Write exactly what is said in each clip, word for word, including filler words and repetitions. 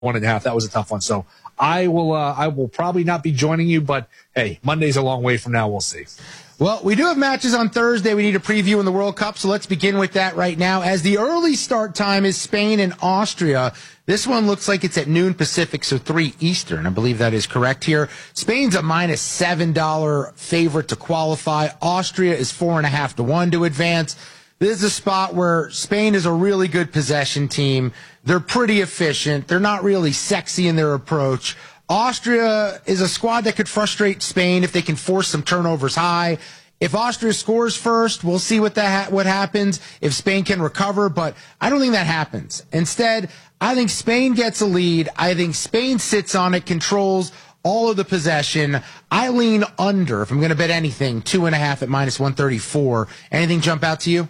one and a half. That was a tough one. So I will, uh, I will probably not be joining you, but hey, Monday's a long way from now. We'll see. Well, we do have matches on Thursday we need to preview in the World Cup, so let's begin with that right now. As the early start time is Spain and Austria. This one looks like it's at noon Pacific, so three Eastern. I believe that is correct here. Spain's a minus seven dollar favorite to qualify. Austria is four and a half to one to advance. This is a spot where Spain is a really good possession team. They're pretty efficient. They're not really sexy in their approach. Austria is a squad that could frustrate Spain if they can force some turnovers high. If Austria scores first, we'll see what that ha- what happens, if Spain can recover, but I don't think that happens. Instead, I think Spain gets a lead. I think Spain sits on it, controls all of the possession. I lean under, if I'm going to bet anything, two and a half at minus one thirty-four. Anything jump out to you?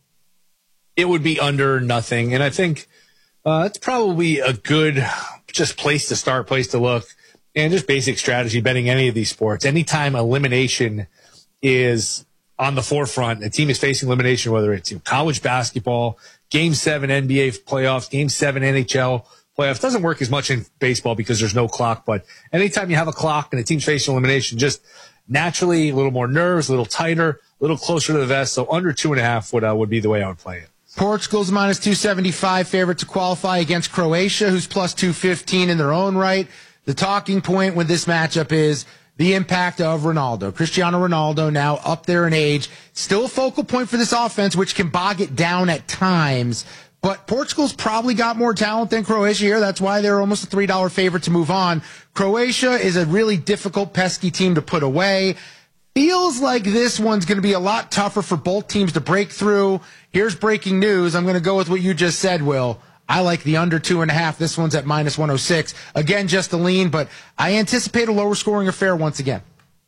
It would be under nothing, and I think uh, it's probably a good just place to start, place to look, and just basic strategy betting any of these sports. Anytime elimination is on the forefront, a team is facing elimination, whether it's you know, college basketball, game seven N B A playoffs, game seven N H L playoffs. Doesn't work as much in baseball because there's no clock, but anytime you have a clock and a team's facing elimination, just naturally a little more nerves, a little tighter, a little closer to the vest. So under two and a half would, uh, would be the way I would play it. Portugal's minus two seventy-five favorite to qualify against Croatia, who's plus two fifteen in their own right. The talking point with this matchup is the impact of Ronaldo. Cristiano Ronaldo now up there in age. Still a focal point for this offense, which can bog it down at times. But Portugal's probably got more talent than Croatia here. That's why they're almost a three dollar favorite to move on. Croatia is a really difficult, pesky team to put away. Feels like this one's going to be a lot tougher for both teams to break through. Here's breaking news. I'm going to go with what you just said, Will. I like the under two and a half. This one's at minus one oh six. Again, just a lean, but I anticipate a lower scoring affair once again.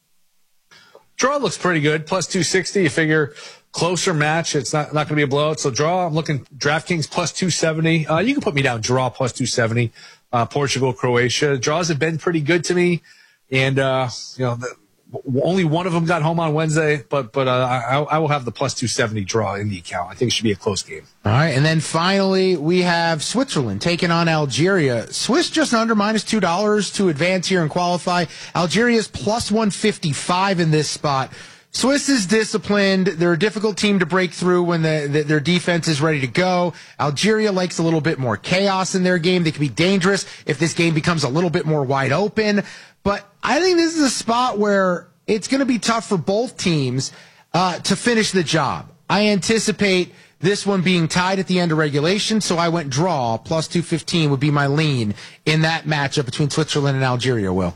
Draw looks pretty good. Plus two sixty. You figure closer match. It's not, not going to be a blowout. So draw, I'm looking DraftKings plus two seventy. Uh, you can put me down draw plus two seventy. Uh, Portugal, Croatia. Draws have been pretty good to me. And, uh, you know, the, only one of them got home on Wednesday, but but uh, I, I will have the plus two seventy draw in the account. I think it should be a close game. All right, and then finally we have Switzerland taking on Algeria. Swiss just under minus two dollars to advance here and qualify. Algeria's plus one fifty-five in this spot. Swiss is disciplined. They're a difficult team to break through when the, the, their defense is ready to go. Algeria likes a little bit more chaos in their game. They can be dangerous if this game becomes a little bit more wide open. But I think this is a spot where it's going to be tough for both teams uh, to finish the job. I anticipate this one being tied at the end of regulation, so I went draw. Plus two fifteen would be my lean in that matchup between Switzerland and Algeria, Will.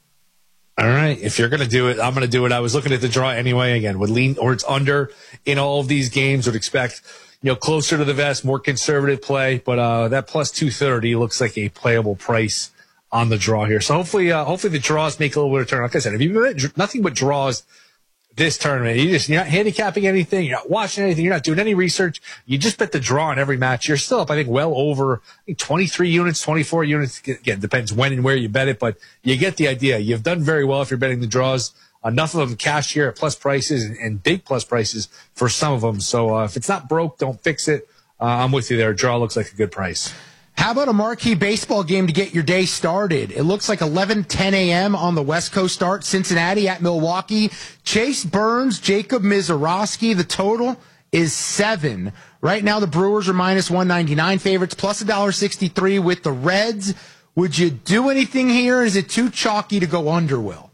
All right. If you're going to do it, I'm going to do it. I was looking at the draw anyway. Again, would lean or it's under in all of these games. Would expect, you know, closer to the vest, more conservative play. But uh, that plus two thirty looks like a playable price on the draw here. So hopefully, uh, hopefully the draws make a little bit of turn. Like I said, if you bet nothing but draws this tournament, you just, you're not handicapping anything, you're not watching anything, you're not doing any research. You just bet the draw in every match. You're still up, I think, well over I think twenty-three units, twenty-four units. Again, depends when and where you bet it, but you get the idea. You've done very well if you're betting the draws. Enough of them cash here at plus prices and, and big plus prices for some of them. So uh, if it's not broke, don't fix it. Uh, I'm with you there. Draw looks like a good price. How about a marquee baseball game to get your day started? It looks like eleven ten a.m. on the West Coast start. Cincinnati at Milwaukee. Chase Burns, Jacob Mizorowski. The total is seven. Right now, the Brewers are minus one ninety-nine favorites, plus one dollar sixty-three with the Reds. Would you do anything here? Or is it too chalky to go under, Will?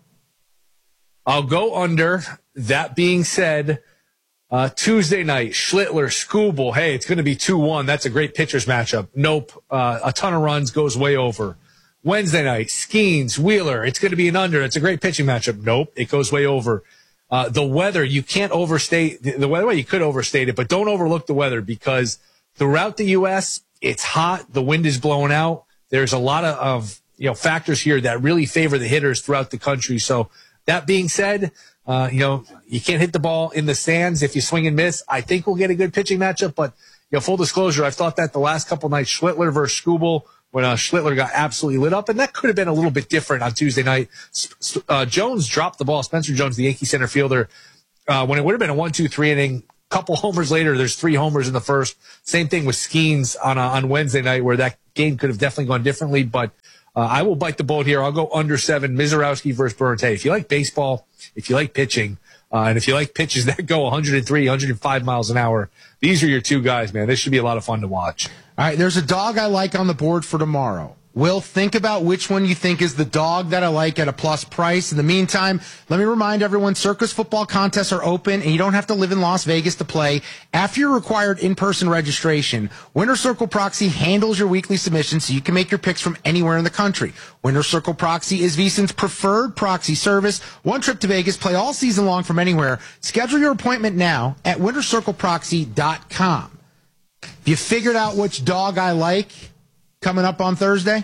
I'll go under. That being said, Uh, Tuesday night, Schlittler, Skubal. Hey, it's going to be two one. That's a great pitchers matchup. Nope. Uh, a ton of runs goes way over. Wednesday night, Skeens, Wheeler. It's going to be an under. It's a great pitching matchup. Nope. It goes way over. Uh, the weather, you can't overstate the weather. Well, you could overstate it, but don't overlook the weather because throughout the U S, it's hot. The wind is blowing out. There's a lot of, of you know, factors here that really favor the hitters throughout the country. So that being said, Uh, you know, you can't hit the ball in the stands if you swing and miss. I think we'll get a good pitching matchup, but, you know, full disclosure, I've thought that the last couple nights, Schlittler versus Skubal, when uh, Schlittler got absolutely lit up, and that could have been a little bit different on Tuesday night. Uh, Jones dropped the ball. Spencer Jones, the Yankee center fielder, uh, when it would have been a one two three inning. Couple homers later, there's three homers in the first. Same thing with Skeens on uh, on Wednesday night, where that game could have definitely gone differently, but uh, I will bite the bullet here. I'll go under seven, Mizorowski versus Burns. Hey, if you like baseball, if you like pitching, uh, and if you like pitches that go one hundred three, one hundred five miles an hour, these are your two guys, man. This should be a lot of fun to watch. All right, there's a dog I like on the board for tomorrow. Will, think about which one you think is the dog that I like at a plus price. In the meantime, let me remind everyone, Circus football contests are open, and you don't have to live in Las Vegas to play. After your required in-person registration, Winner Circle Proxy handles your weekly submissions so you can make your picks from anywhere in the country. Winner Circle Proxy is VSiN's preferred proxy service. One trip to Vegas, play all season long from anywhere. Schedule your appointment now at winner circle proxy dot com. Have you figured out which dog I like coming up on Thursday?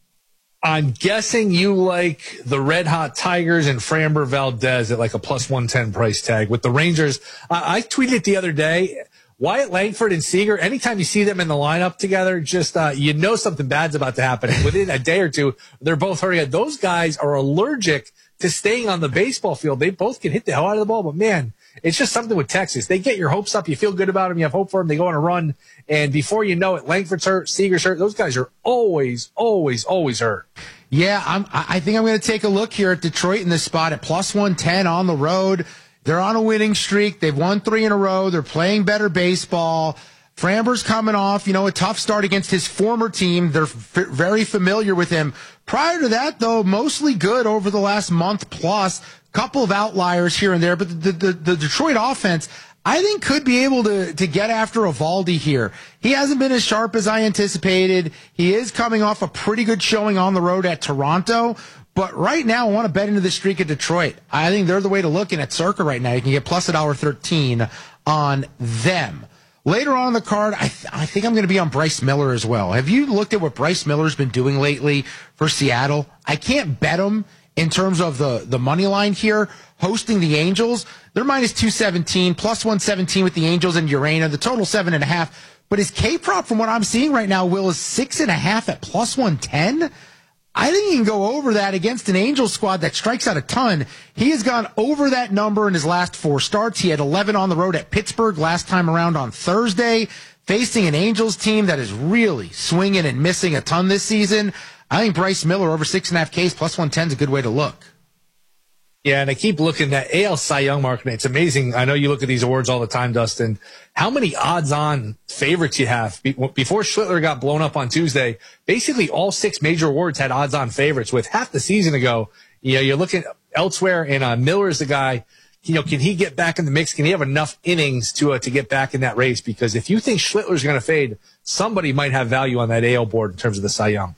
I'm guessing you like the Red Hot Tigers and Framber Valdez at like a plus one ten price tag. With the Rangers, I, I tweeted it the other day. Wyatt Langford and Seager, anytime you see them in the lineup together, just uh, you know something bad's about to happen. Within a day or two, they're both hurting. Those guys are allergic to staying on the baseball field. They both can hit the hell out of the ball, but man, it's just something with Texas. They get your hopes up. You feel good about them. You have hope for them. They go on a run. And before you know it, Langford's hurt, Seager's hurt. Those guys are always, always, always hurt. Yeah, I'm, I think I'm going to take a look here at Detroit in this spot at plus one ten on the road. They're on a winning streak. They've won three in a row. They're playing better baseball. Framber's coming off, you know, a tough start against his former team. They're f- very familiar with him. Prior to that, though, mostly good over the last month plus. Couple of outliers here and there, but the, the, the Detroit offense, I think, could be able to, to get after Eovaldi here. He hasn't been as sharp as I anticipated. He is coming off a pretty good showing on the road at Toronto. But right now, I want to bet into the streak at Detroit. I think they're the way to look in at Circa right now. You can get plus one dollar thirteen on them. Later on in the card, I, th- I think I'm going to be on Bryce Miller as well. Have you looked at what Bryce Miller's been doing lately for Seattle? I can't bet him in terms of the, the money line here, hosting the Angels. They're minus two seventeen, plus one seventeen with the Angels and Urena. The total seven and a half. But his K-prop, from what I'm seeing right now, Will, is six and a half at plus one ten. I think he can go over that against an Angels squad that strikes out a ton. He has gone over that number in his last four starts. He had eleven on the road at Pittsburgh last time around on Thursday, facing an Angels team that is really swinging and missing a ton this season. I think Bryce Miller over six and a half Ks plus one ten is a good way to look. Yeah, and I keep looking at A L Cy Young market. It's amazing. I know you look at these awards all the time, Dustin. How many odds-on favorites you have? Before Schlittler got blown up on Tuesday, basically all six major awards had odds-on favorites. With half the season ago, you know, you're looking elsewhere, and uh, Miller's the guy. You know, can he get back in the mix? Can he have enough innings to uh, to get back in that race? Because if you think Schlittler's going to fade, somebody might have value on that A L board in terms of the Cy Young.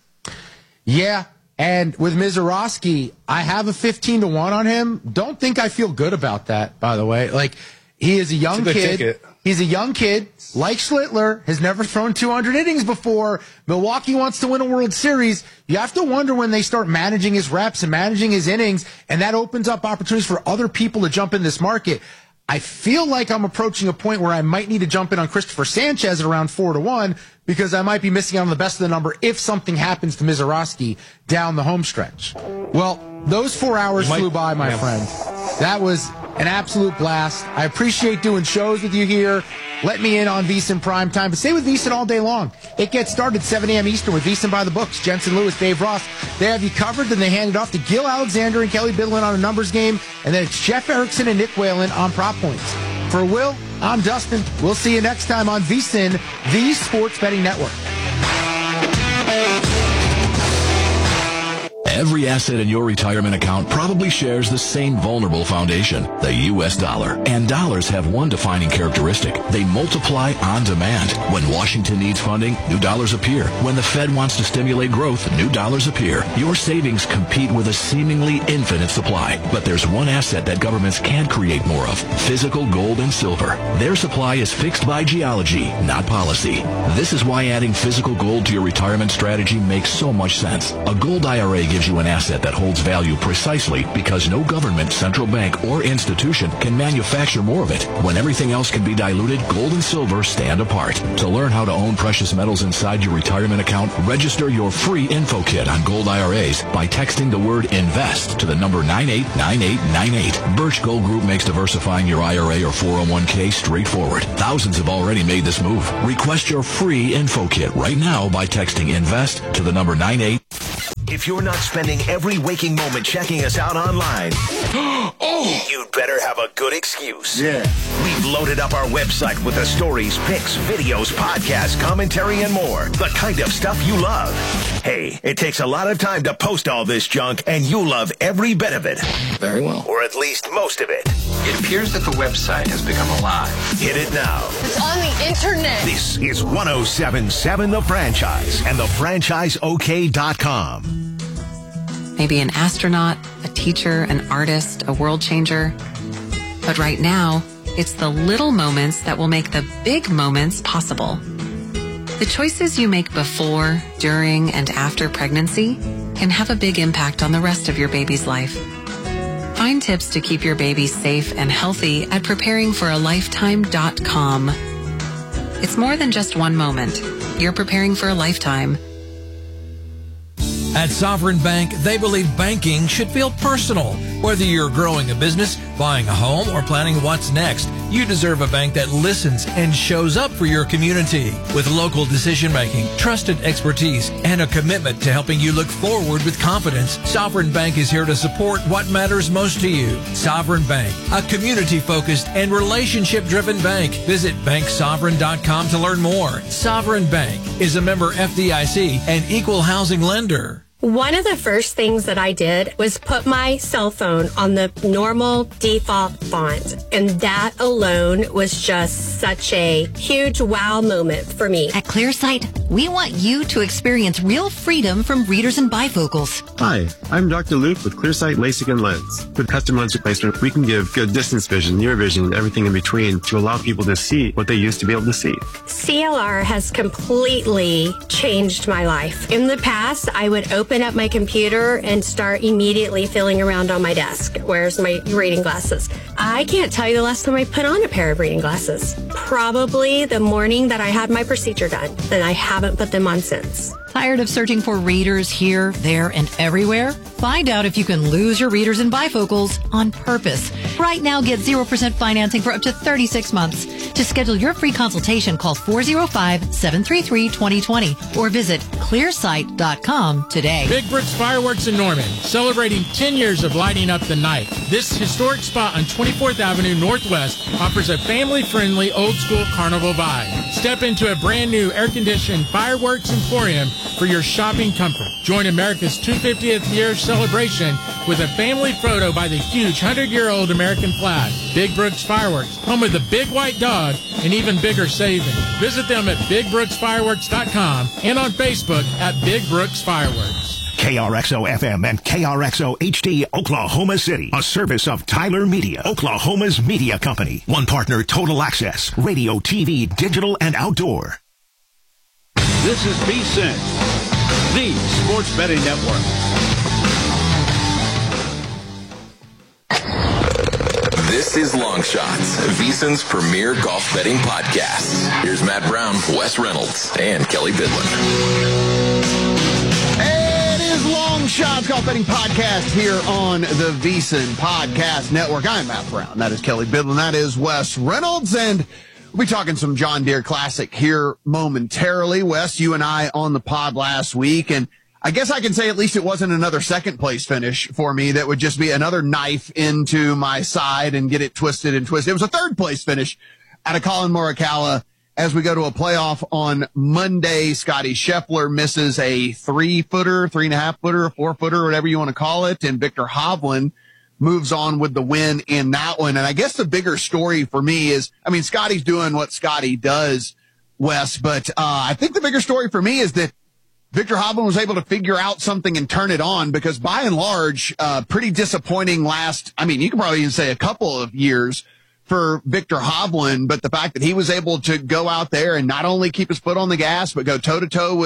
Yeah. And with Mizorowski, I have a fifteen to one on him. Don't think I feel good about that, by the way. Like, he is a young a kid. Ticket. He's a young kid, like Schlittler, has never thrown two hundred innings before. Milwaukee wants to win a World Series. You have to wonder when they start managing his reps and managing his innings, and that opens up opportunities for other people to jump in this market. I feel like I'm approaching a point where I might need to jump in on Christopher Sanchez at around four to one because I might be missing out on the best of the number if something happens to Mizorowski down the home stretch. Well, those four hours might, flew by, my yeah. friend. That was an absolute blast. I appreciate doing shows with you here. Let me in on VSiN Prime Time, but stay with VSiN all day long. It gets started seven a.m. Eastern with VSiN by the books. Jensen Lewis, Dave Ross. They have you covered, then they hand it off to Gil Alexander and Kelly Bidlin on a numbers game, and then it's Jeff Erickson and Nick Whalen on prop points. For Will, I'm Dustin. We'll see you next time on VSiN, the Sports Betting Network. Every asset in your retirement account probably shares the same vulnerable foundation, the U S dollar. And dollars have one defining characteristic. They multiply on demand. When Washington needs funding, new dollars appear. When the Fed wants to stimulate growth, new dollars appear. Your savings compete with a seemingly infinite supply. But there's one asset that governments can't create more of: physical gold and silver. Their supply is fixed by geology, not policy. This is why adding physical gold to your retirement strategy makes so much sense. A gold I R A gives offers you an asset that holds value precisely because no government, central bank, or institution can manufacture more of it. When everything else can be diluted, gold and silver stand apart. To learn how to own precious metals inside your retirement account, register your free info kit on gold I R As by texting the word INVEST to the number nine eight nine eight nine eight. Birch Gold Group makes diversifying your I R A or four oh one k straightforward. Thousands have already made this move. Request your free info kit right now by texting INVEST to the number nine eight. If you're not spending every waking moment checking us out online, oh, you'd better have a good excuse. Yeah. We've loaded up our website with the stories, pics, videos, podcasts, commentary, and more. The kind of stuff you love. Hey, it takes a lot of time to post all this junk, and you love every bit of it. Very well. Or at least most of it. It appears that the website has become alive. Hit it now. It's on the internet. This is one oh seven point seven The Franchise and the franchise O K dot com. Maybe an astronaut, a teacher, an artist, a world changer. But right now, it's the little moments that will make the big moments possible. The choices you make before, during, and after pregnancy can have a big impact on the rest of your baby's life. Find tips to keep your baby safe and healthy at preparing for a lifetime dot com. It's more than just one moment. You're preparing for a lifetime. At Sovereign Bank, they believe banking should feel personal. Whether you're growing a business, buying a home, or planning what's next, you deserve a bank that listens and shows up for your community. With local decision-making, trusted expertise, and a commitment to helping you look forward with confidence, Sovereign Bank is here to support what matters most to you. Sovereign Bank, a community-focused and relationship-driven bank. Visit bank sovereign dot com to learn more. Sovereign Bank is a member F D I C and equal housing lender. One of the first things that I did was put my cell phone on the normal default font. And that alone was just such a huge wow moment for me. At ClearSight, we want you to experience real freedom from readers and bifocals. Hi, I'm Doctor Luke with ClearSight LASIK and Lens. With custom lens replacement, we can give good distance vision, near vision, and everything in between to allow people to see what they used to be able to see. C L R has completely changed my life. In the past, I would open up my computer and start immediately feeling around on my desk. Where's my reading glasses? I can't tell you the last time I put on a pair of reading glasses. Probably the morning that I had my procedure done. And I haven't put them on since. Tired of searching for readers here, there, and everywhere? Find out if you can lose your readers and bifocals on purpose. Right now, get zero percent financing for up to thirty-six months. To schedule your free consultation, call four oh five, seven three three, two oh two oh or visit clear sight dot com today. Big Bricks Fireworks in Norman, celebrating ten years of lighting up the night. This historic spot on twenty-fourth Avenue Northwest offers a family-friendly, old-school carnival vibe. Step into a brand-new air-conditioned fireworks emporium for your shopping comfort. Join America's two hundred fiftieth year celebration with a family photo by the huge hundred-year-old American flag. Big Brooks Fireworks, home of the big white dog and even bigger savings. Visit them at big brooks fireworks dot com and on Facebook at Big Brooks Fireworks. K R X O F M and K R X O H D, Oklahoma City. A service of Tyler Media, Oklahoma's media company. One partner, Total Access, radio, T V, digital, and outdoor. This is VSiN, the sports betting network. This is Long Shots, VSiN's premier golf betting podcast. Here's Matt Brown, Wes Reynolds, and Kelly Bidlin. It is Long Shots Golf Betting Podcast here on the VSiN Podcast Network. I'm Matt Brown. That is Kelly Bidlin. That is Wes Reynolds. And we'll be talking some John Deere Classic here momentarily. Wes, you and I on the pod last week, and I guess I can say at least it wasn't another second place finish for me that would just be another knife into my side and get it twisted and twisted. It was a third place finish out of Colin Morikawa as we go to a playoff on Monday. Scotty Scheffler misses a three footer, three and a half footer, four footer, whatever you want to call it. And Victor Hovland moves on with the win in that one. And I guess the bigger story for me is, I mean, Scotty's doing what Scotty does, Wes, but uh, I think the bigger story for me is that Victor Hovland was able to figure out something and turn it on, because by and large, uh, pretty disappointing last, I mean, you can probably even say a couple of years for Victor Hovland, but the fact that he was able to go out there and not only keep his foot on the gas, but go toe to toe with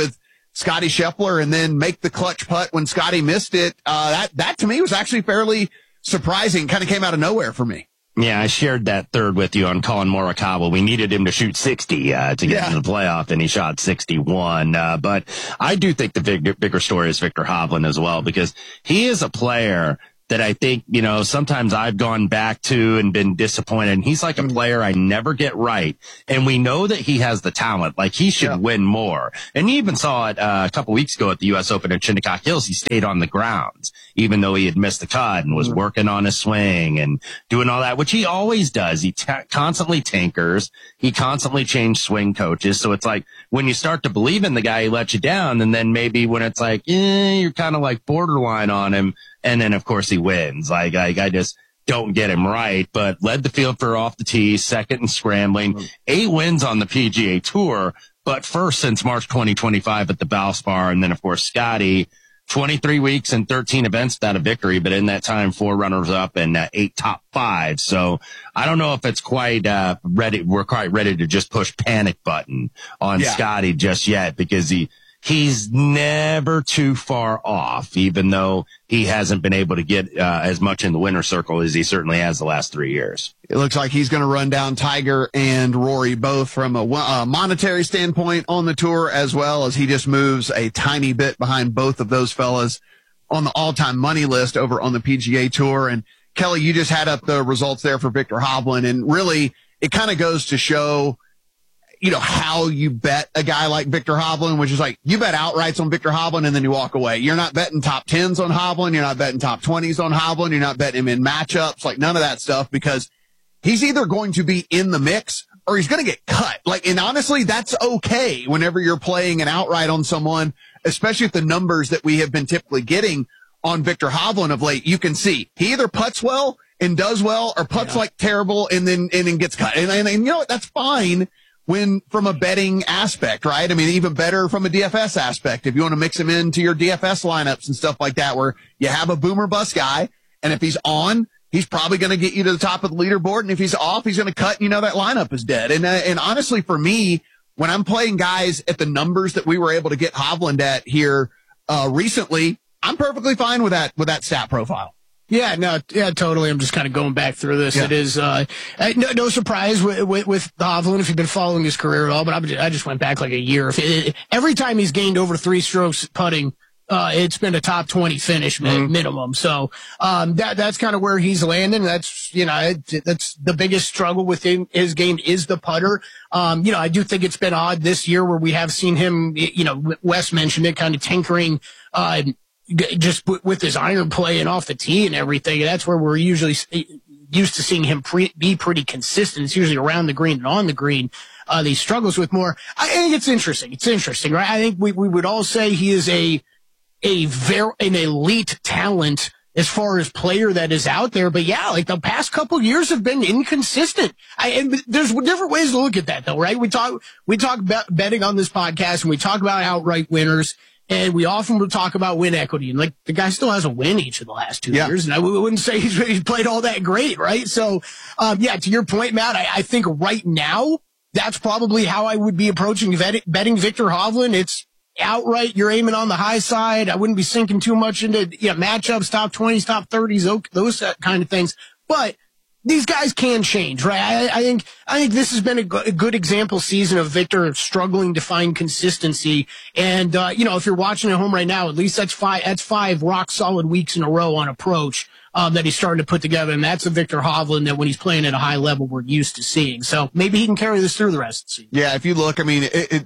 Scotty Scheffler and then make the clutch putt when Scotty missed it. Uh, that, that to me was actually fairly surprising. Kind of came out of nowhere for me. Yeah, I shared that third with you on Colin Morikawa. We needed him to shoot sixty uh, to get yeah. into the playoff, and he shot sixty-one. Uh, but I do think the big, bigger story is Viktor Hovland as well, because he is a player that I think, you know, sometimes I've gone back to and been disappointed. And he's like a player I never get right. And we know that he has the talent. Like, he should yeah. win more. And you even saw it uh, a couple weeks ago at the U S Open at Shinnecock Hills. He stayed on the grounds, even though he had missed the cut and was mm-hmm. working on his swing and doing all that, which he always does. He t- constantly tinkers. He constantly changes swing coaches. So it's like, when you start to believe in the guy, he lets you down. And then maybe when it's like, eh, you're kind of like borderline on him. And then, of course, he wins. Like, I, I just don't get him right, but led the field for off the tee, second and scrambling, eight wins on the P G A Tour, but first since March twenty twenty-five at the Valspar. And then, of course, Scotty, twenty-three weeks and thirteen events without a victory, but in that time, four runners up and uh, eight top fives. So I don't know if it's quite uh, ready. We're quite ready to just push panic button on yeah. Scotty just yet, because he, He's never too far off, even though he hasn't been able to get uh, as much in the winner's circle as he certainly has the last three years. It looks like he's going to run down Tiger and Rory both from a, a monetary standpoint on the tour, as well as he just moves a tiny bit behind both of those fellas on the all-time money list over on the P G A Tour. And Kelly, you just had up the results there for Viktor Hovland, and really it kind of goes to show, you know, how you bet a guy like Viktor Hovland, which is like, you bet outrights on Viktor Hovland and then you walk away. You're not betting top tens on Hovland. You're not betting top twenties on Hovland. You're not betting him in matchups, like none of that stuff, because he's either going to be in the mix or he's going to get cut. Like, and honestly, that's okay whenever you're playing an outright on someone, especially if the numbers that we have been typically getting on Viktor Hovland of late, you can see he either putts well and does well, or putts yeah. like terrible and then, and then gets cut. And, and, and you know what? That's fine. When from a betting aspect, right? I mean, even better from a D F S aspect. If you want to mix him into your D F S lineups and stuff like that, where you have a boomer bust guy, and if he's on, he's probably going to get you to the top of the leaderboard. And if he's off, he's going to cut, and you know, that lineup is dead. And, uh, and honestly, for me, when I'm playing guys at the numbers that we were able to get Hovland at here, uh, recently, I'm perfectly fine with that, with that stat profile. Yeah, no, yeah, totally. I'm just kind of going back through this. Yeah. It is, uh, no, no surprise with, with, with Hovland if you've been following his career at all, but I just went back like a year. If it, every time he's gained over three strokes putting, uh, it's been a top twenty finish mm-hmm. minimum. So, um, that, that's kind of where he's landing. That's, you know, it, that's the biggest struggle with him, his game is the putter. Um, you know, I do think it's been odd this year where we have seen him, you know, Wes mentioned it, kind of tinkering, uh, just with his iron play and off the tee and everything. That's where we're usually used to seeing him pre- be pretty consistent. It's usually around the green and on the green. Uh, that he struggles with more. I think it's interesting. It's interesting, right? I think we, we would all say he is a, a very, an elite talent as far as player that is out there. But yeah, like the past couple years have been inconsistent. I, and there's different ways to look at that though, right? We talk, we talk about betting on this podcast and we talk about outright winners. And we often will talk about win equity. And like, the guy still has a win each of the last two yeah. years. And I wouldn't say he's, he's played all that great, right? So, um, yeah, to your point, Matt, I, I think right now, that's probably how I would be approaching vet, betting Viktor Hovland. It's outright, you're aiming on the high side. I wouldn't be sinking too much into, you know, matchups, top twenties, top thirties, those kind of things. But these guys can change, right? I, I think, I think this has been a, go- a good example season of Viktor struggling to find consistency. And, uh, you know, if you're watching at home right now, at least that's five, that's five rock solid weeks in a row on approach, um, that he's starting to put together. And that's a Viktor Hovland that when he's playing at a high level, we're used to seeing. So maybe he can carry this through the rest of the season. Yeah. If you look, I mean, it, it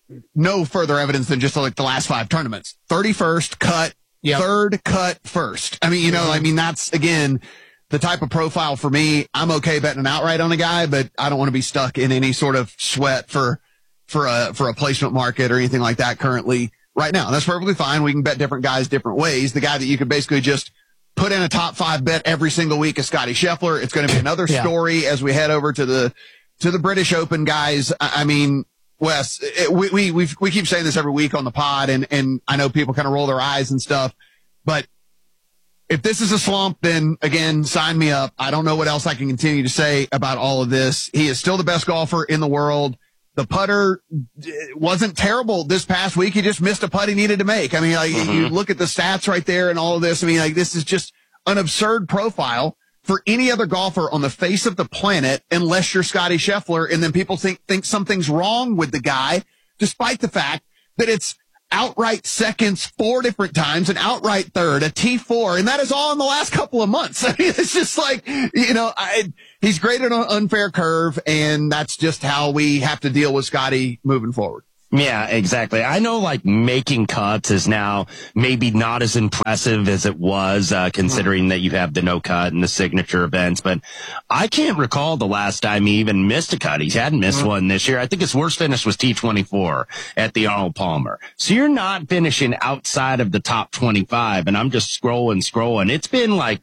no further evidence than just like the last five tournaments, thirty-first cut, yep. third cut first. I mean, you know, I mean, that's again, the type of profile for me. I'm okay betting an outright on a guy, but I don't want to be stuck in any sort of sweat for, for a, for a placement market or anything like that currently right now. That's perfectly fine. We can bet different guys different ways. The guy that you could basically just put in a top five bet every single week is Scotty Scheffler. It's going to be another yeah. story as we head over to the, to the British Open guys. I, I mean, Wes, it, we, we, we we keep saying this every week on the pod, and, and I know people kind of roll their eyes and stuff, but if this is a slump, then again, sign me up. I don't know what else I can continue to say about all of this. He is still the best golfer in the world. The putter wasn't terrible this past week. He just missed a putt he needed to make. I mean, like, mm-hmm. you look at the stats right there and all of this. I mean, like, this is just an absurd profile for any other golfer on the face of the planet, unless you're Scotty Scheffler. And then people think, think something's wrong with the guy, despite the fact that it's outright seconds four different times, an outright third, a T four, and that is all in the last couple of months. I mean, it's just like, you know, I, he's great at an unfair curve, and that's just how we have to deal with Scotty moving forward. Yeah, exactly. I know, like, making cuts is now maybe not as impressive as it was, uh, considering that you have the no cut and the signature events, but I can't recall the last time he even missed a cut. He hadn't missed mm-hmm. one this year. I think his worst finish was T twenty-four at the Arnold Palmer. So you're not finishing outside of the top twenty-five, and I'm just scrolling, scrolling. It's been like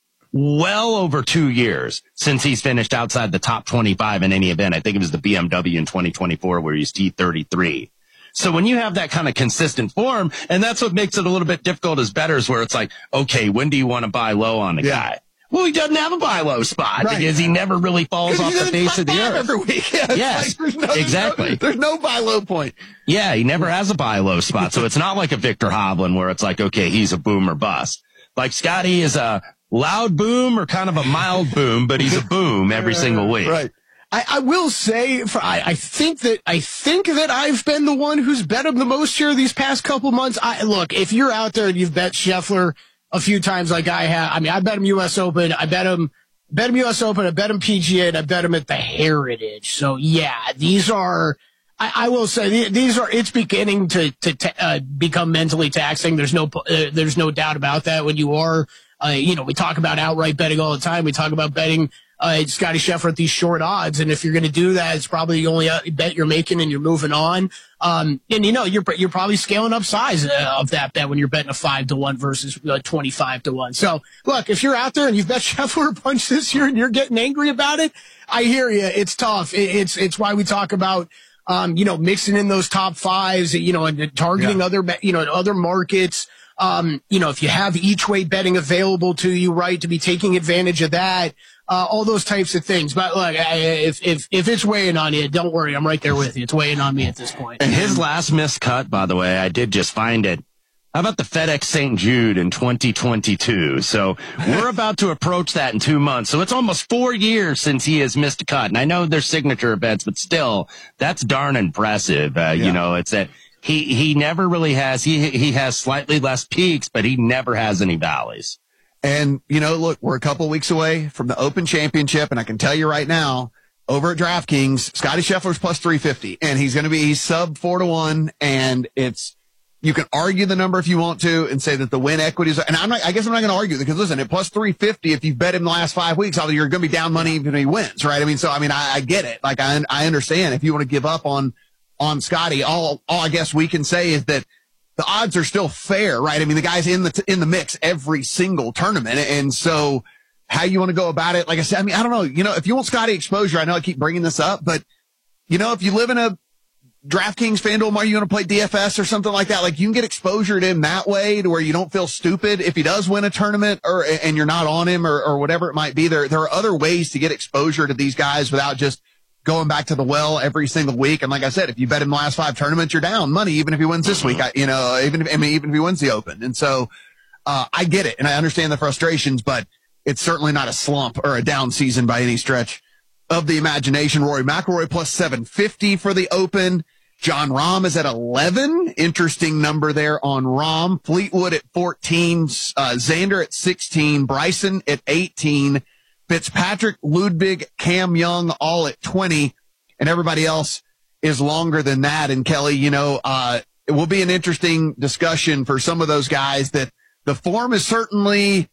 well over two years since he's finished outside the top twenty-five in any event. I think it was the B M W in twenty twenty-four where he's T thirty-three. So when you have that kind of consistent form, and that's what makes it a little bit difficult as bettors, where it's like, okay, when do you want to buy low on a yeah. guy? Well, he doesn't have a buy low spot right. because he never really falls off the face of the earth. Every week. Yeah, yes, like, there's no, exactly. No, there's no buy low point. Yeah, he never has a buy low spot. So it's not like a Victor Hovland where it's like, okay, he's a boom or bust. Like Scotty is a loud boom or kind of a mild boom, but he's a boom every single week. Right. I, I will say, for, I, I think that I think that I've been the one who's bet him the most here these past couple months. I look, if you're out there and you've bet Scheffler a few times like I have, I mean, I bet him U S Open, I bet him, bet him U S Open, I bet him P G A, and I bet him at the Heritage. So yeah, these are. I, I will say these are. It's beginning to to ta- uh, become mentally taxing. There's no uh, there's no doubt about that. When you are, uh, you know, we talk about outright betting all the time. We talk about betting uh, Scotty Scheffler at these short odds, and if you're going to do that, it's probably the only uh, bet you're making, and you're moving on. Um, and you know, you're you're probably scaling up size uh, of that bet when you're betting a five to one versus uh, twenty-five to one. So look, if you're out there and you've bet Scheffler a bunch this year and you're getting angry about it, I hear you. It's tough. It, it's it's why we talk about. Um, you know, mixing in those top fives, you know, and targeting yeah. other, you know, other markets. Um, you know, if you have each way betting available to you, right, to be taking advantage of that, uh, all those types of things. But look, I, if, if, if it's weighing on you, don't worry. I'm right there with you. It's weighing on me at this point. And his last missed cut, by the way, I did just find it. How about the FedEx Saint Jude in twenty twenty-two? So we're about to approach that in two months. So it's almost four years since he has missed a cut. And I know they're signature events, but still, that's darn impressive. Uh, yeah. You know, it's that he, he never really has, he, he has slightly less peaks, but he never has any valleys. And, you know, look, we're a couple weeks away from the Open Championship. And I can tell you right now, over at DraftKings, Scotty Scheffler's plus three fifty, and he's going to be he's sub four to one. And it's, you can argue the number if you want to and say that the win equities are, and I'm not, I guess I'm not going to argue because listen, at plus three fifty, if you've bet him the last five weeks, you're going to be down money even if he wins, right? I mean, so, I mean, I, I get it. Like, I, I understand if you want to give up on, on Scotty, all, all I guess we can say is that the odds are still fair, right? I mean, the guy's in the, in the mix every single tournament. And so how you want to go about it? Like I said, I mean, I don't know, you know, if you want Scotty exposure, I know I keep bringing this up, but you know, if you live in a, DraftKings, FanDuel, are you going to play D F S or something like that? Like you can get exposure to him that way to where you don't feel stupid if he does win a tournament or, and you're not on him or, or whatever it might be. There, there are other ways to get exposure to these guys without just going back to the well every single week. And like I said, if you bet him the last five tournaments, you're down money, even if he wins this week, I, you know, even if, I mean, even if he wins the Open. And so, uh, I get it and I understand the frustrations, but it's certainly not a slump or a down season by any stretch of the imagination. Rory McIlroy plus seven fifty for the Open. John Rahm is at eleven. Interesting number there on Rahm. Fleetwood at fourteen. Uh, Xander at sixteen. Bryson at eighteen. Fitzpatrick, Ludwig, Cam Young, all at twenty. And everybody else is longer than that. And Kelly, you know, uh, it will be an interesting discussion for some of those guys that the form is certainly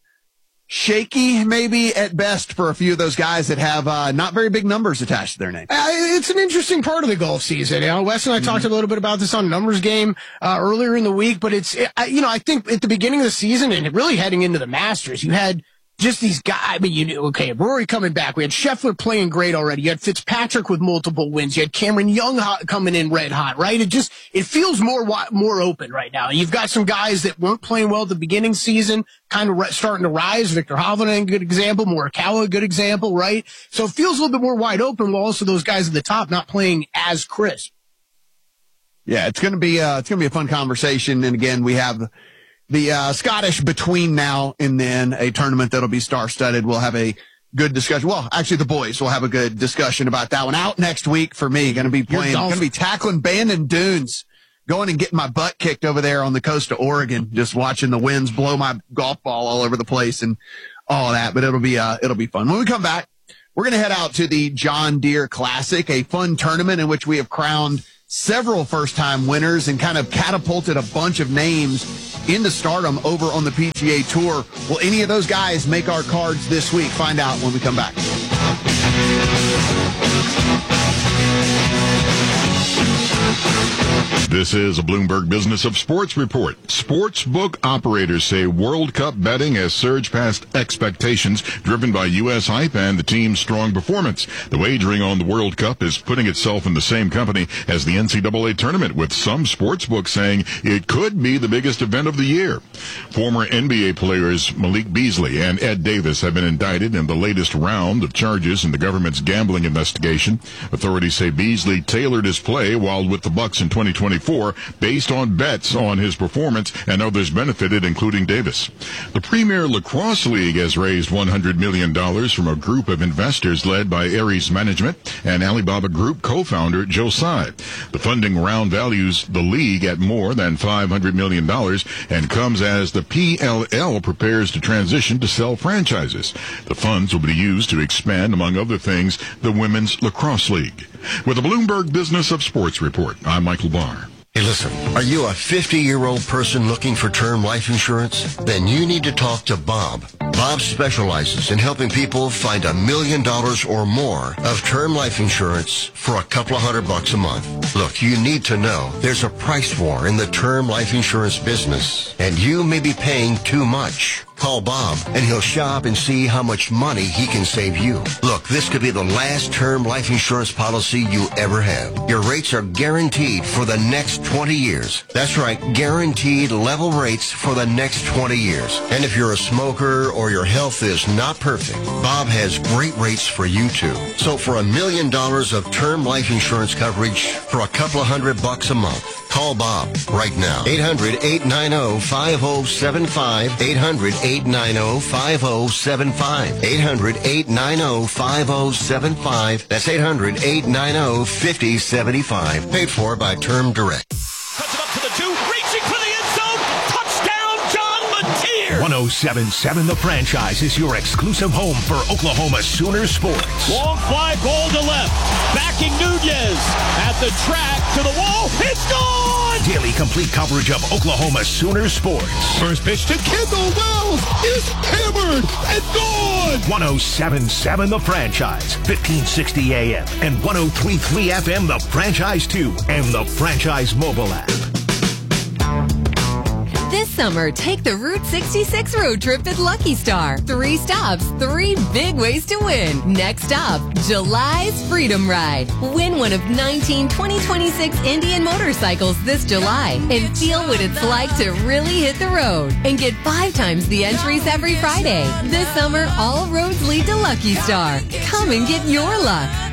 shaky, maybe at best for a few of those guys that have uh, not very big numbers attached to their name. Uh, it's an interesting part of the golf season. You know, Wes and I mm-hmm. talked a little bit about this on Numbers Game uh, earlier in the week, but it's, it, you know, I think at the beginning of the season and really heading into the Masters, you had just these guys. I mean, you knew, okay, Rory coming back. We had Scheffler playing great already. You had Fitzpatrick with multiple wins. You had Cameron Young hot, coming in red hot, right? It just, it feels more, more open right now. You've got some guys that weren't playing well at the beginning season, kind of re- starting to rise. Viktor Hovland, a good example. Morikawa, a good example, right? So it feels a little bit more wide open, while also those guys at the top not playing as crisp. Yeah, it's going to be, uh, it's going to be a fun conversation. And again, we have the uh, Scottish between now and then, a tournament that'll be star-studded. We'll have a good discussion. Well, actually, the boys will have a good discussion about that one. Out next week for me. Going to be playing, going to be tackling Bandon Dunes, going and getting my butt kicked over there on the coast of Oregon, just watching the winds blow my golf ball all over the place and all that. But it'll be, uh, it'll be fun. When we come back, we're going to head out to the John Deere Classic, a fun tournament in which we have crowned several first-time winners and kind of catapulted a bunch of names into stardom over on the P G A Tour. Will any of those guys make our cards this week? Find out when we come back. This is a Bloomberg Business of Sports report. Sportsbook operators say World Cup betting has surged past expectations, driven by U S hype and the team's strong performance. The wagering on the World Cup is putting itself in the same company as the N C double A tournament, with some sportsbooks saying it could be the biggest event of the year. Former N B A players Malik Beasley and Ed Davis have been indicted in the latest round of charges in the government's gambling investigation. Authorities say Beasley tailored his play while with the Bucks in twenty twenty-four based on bets on his performance, and others benefited, including Davis. The Premier Lacrosse League has raised one hundred million dollars from a group of investors led by Ares Management and Alibaba Group co-founder Joe Tsai. The funding round values the league at more than five hundred million dollars and comes as the P L L prepares to transition to sell franchises. The funds will be used to expand, among other things, the Women's Lacrosse League. With the Bloomberg Business of Sports report, I'm Michael Barr. Hey, listen, are you a fifty-year-old person looking for term life insurance? Then you need to talk to Bob. Bob specializes in helping people find a million dollars or more of term life insurance for a couple of hundred bucks a month. Look, you need to know there's a price war in the term life insurance business, and you may be paying too much. Call Bob, and he'll shop and see how much money he can save you. Look, this could be the last term life insurance policy you ever have. Your rates are guaranteed for the next twenty years. That's right, guaranteed level rates for the next twenty years. And if you're a smoker or your health is not perfect, Bob has great rates for you too. So for a million dollars of term life insurance coverage for a couple of hundred bucks a month, call Bob right now. eight hundred, eight nine zero, five zero seven five. eight hundred, eight nine zero, five zero seven five. eight hundred, eight nine zero, five zero seven five. That's eight hundred, eight nine zero, five zero seven five. Paid for by Term Direct. Cuts it up to the two, reaching for the end zone. Touchdown, John Mateer. one oh seven point seven The Franchise is your exclusive home for Oklahoma Sooner sports. Long fly, ball to left. Backing Nunez at the track to the wall. It's gone! Daily complete coverage of Oklahoma Sooner sports. First pitch to Kendall Wells is hammered and gone! one oh seven point seven The Franchise, fifteen sixty A M and one oh three point three F M The Franchise two and the Franchise mobile app. This summer, take the Route sixty-six road trip at Lucky Star. Three stops, three big ways to win. Next stop, July's Freedom Ride. Win one of nineteen twenty twenty-six Indian motorcycles this July and feel what it's like to really hit the road. And get five times the entries every Friday. This summer, all roads lead to Lucky Star. Come and get your luck.